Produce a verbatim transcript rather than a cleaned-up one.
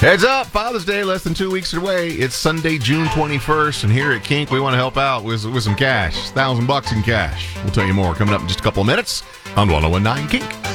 Heads up, Father's Day less than two weeks away. It's Sunday, June twenty-first, and here at Kink, we want to help out with, with some cash. Thousand bucks in cash. We'll tell you more coming up in just a couple of minutes on one oh one nine Kink.